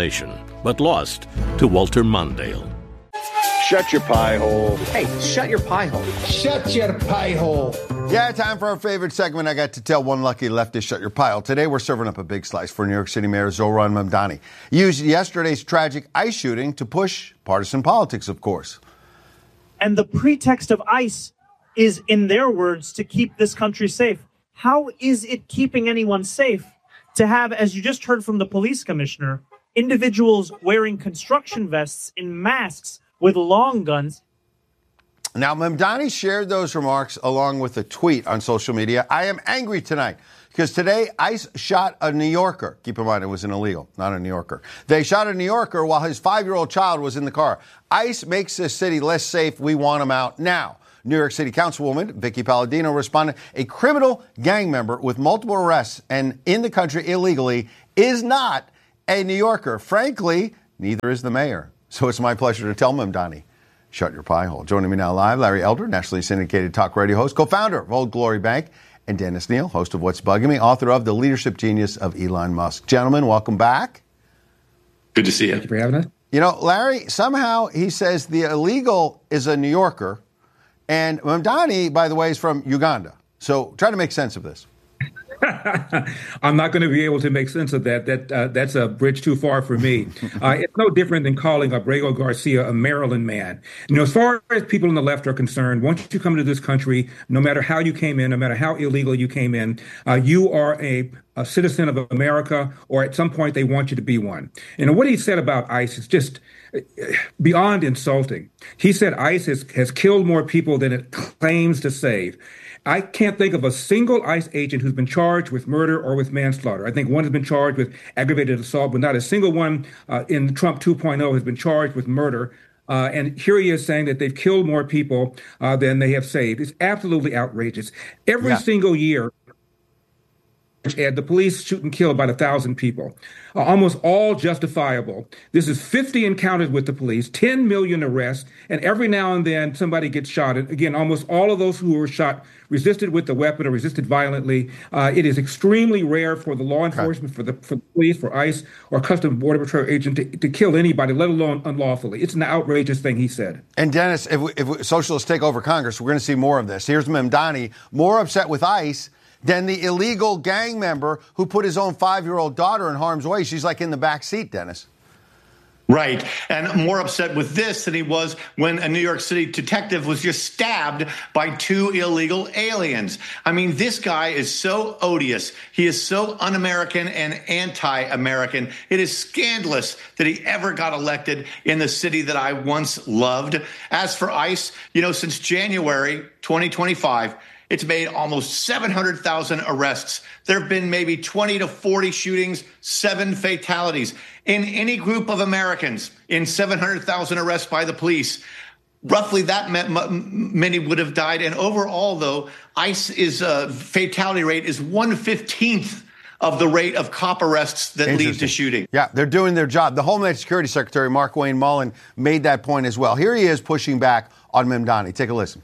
nomination, but lost to Walter Mondale. Shut your pie hole. Hey, shut your pie hole. Shut your pie hole. Yeah, time for our favorite segment. I got to tell one lucky leftist, shut your pie hole. Today, we're serving up a big slice for New York City Mayor Zohran Mamdani. He used yesterday's tragic ICE shooting to push partisan politics, of course. And the pretext of ICE is, in their words, to keep this country safe. How is it keeping anyone safe to have, as you just heard from the police commissioner, individuals wearing construction vests in masks with long guns? Now, Mamdani shared those remarks along with a tweet on social media. I am angry tonight because today ICE shot a New Yorker. Keep in mind, it was an illegal, not a New Yorker. They shot a New Yorker while his 5-year-old child was in the car. ICE makes this city less safe. We want him out now. New York City Councilwoman Vicky Palladino responded, a criminal gang member with multiple arrests and in the country illegally is not a New Yorker. Frankly, neither is the mayor. So it's my pleasure to tell Mamdani, shut your pie hole. Joining me now live, Larry Elder, nationally syndicated talk radio host, co-founder of Old Glory Bank, and Dennis Neal, host of What's Bugging Me, author of The Leadership Genius of Elon Musk. Gentlemen, welcome back. Good to see you. Thank you for having us. You know, Larry, somehow he says the illegal is a New Yorker, and Mamdani, by the way, is from Uganda. So try to make sense of this. I'm not going to be able to make sense of that. That's a bridge too far for me. It's no different than calling Abrego Garcia a Maryland man. You know, as far as people on the left are concerned, once you come to this country, no matter how you came in, no matter how illegal you came in, you are a citizen of America, or at some point they want you to be one. And what he said about ICE is just beyond insulting. He said ICE has killed more people than it claims to save. I can't think of a single ICE agent who's been charged with murder or with manslaughter. I think one has been charged with aggravated assault, but not a single one in Trump 2.0 has been charged with murder. And here he is saying that they've killed more people than they have saved. It's absolutely outrageous. Every single year, the police shoot and kill about 1,000 people, almost all justifiable. This is 50 encounters with the police, 10 million arrests, and every now and then somebody gets shot. And again, almost all of those who were shot resisted with the weapon or resisted violently. It is extremely rare for the law enforcement, for the police, for ICE, or Customs Border Patrol agent to kill anybody, let alone unlawfully. It's an outrageous thing, he said. And Dennis, if socialists take over Congress, we're going to see more of this. Here's Mamdani, more upset with ICE than the illegal gang member who put his own 5-year-old daughter in harm's way. She's like in the back seat, Dennis. Right. And more upset with this than he was when a New York City detective was just stabbed by 2 illegal aliens. I mean, this guy is so odious. He is so un-American and anti-American. It is scandalous that he ever got elected in the city that I once loved. As for ICE, you know, since January 2025, it's made almost 700,000 arrests. There have been maybe 20 to 40 shootings, 7 fatalities. In any group of Americans, in 700,000 arrests by the police, roughly that many would have died. And overall, though, ICE's fatality rate is 1/15 of the rate of cop arrests that lead to shooting. Yeah, they're doing their job. The Homeland Security Secretary, Markwayne Mullin, made that point as well. Here he is pushing back on Mamdani. Take a listen.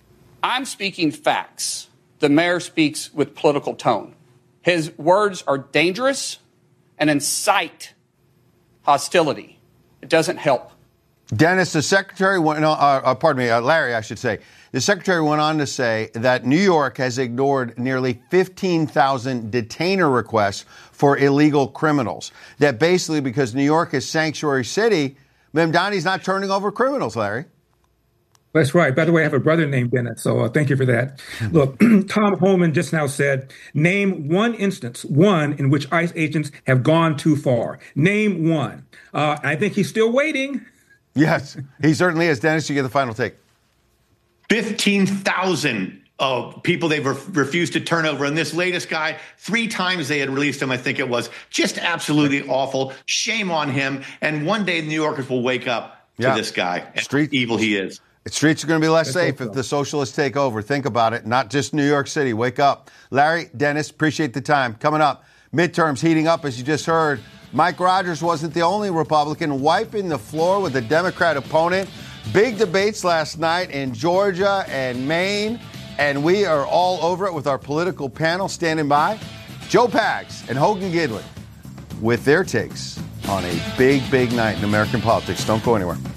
I'm speaking facts. The mayor speaks with political tone. His words are dangerous and incite hostility. It doesn't help. Dennis, the secretary went on, Larry, I should say. The secretary went on to say that New York has ignored nearly 15,000 detainer requests for illegal criminals. That basically because New York is sanctuary city, Mamdani's not turning over criminals, Larry. That's right. By the way, I have a brother named Bennett, so thank you for that. Look, Tom Homan just now said, name one instance, in which ICE agents have gone too far. Name one. I think he's still waiting. Yes, he certainly is. Dennis, you get the final take. 15,000 people they've refused to turn over. And this latest guy, 3 times they had released him, I think it was. Just absolutely awful. Shame on him. And one day the New Yorkers will wake up to this guy and how evil he is. Streets are going to be less safe if the socialists take over. Think about it. Not just New York City. Wake up. Larry, Dennis, appreciate the time. Coming up, midterms heating up, as you just heard. Mike Rogers wasn't the only Republican wiping the floor with a Democrat opponent. Big debates last night in Georgia and Maine, and we are all over it with our political panel standing by. Joe Pags and Hogan Gidley with their takes on a big, big night in American politics. Don't go anywhere.